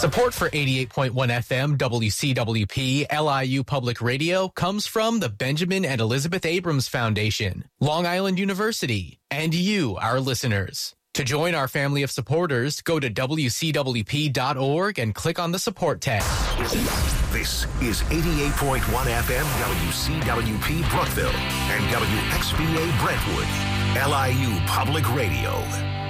Support for 88.1 FM WCWP LIU Public Radio comes from the Benjamin and Elizabeth Abrams Foundation, Long Island University, and you, our listeners. To join our family of supporters, go to WCWP.org and click on the support tab. This is 88.1 FM WCWP Brookville and WXVA Brentwood, LIU Public Radio.